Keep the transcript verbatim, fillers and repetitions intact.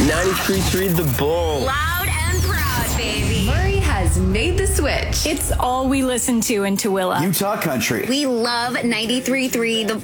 ninety-three point three The Bull. Loud and proud, baby. Murray has made the switch. It's all we listen to in Tooele. Utah Country. We love ninety-three point three The Bull.